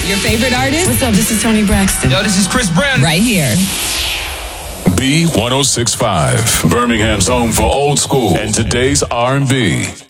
Your favorite artist? What's up? This is Tony Braxton. Yo, this is Chris Brown. Right here. B1065, Birmingham's home for old school and today's R&B.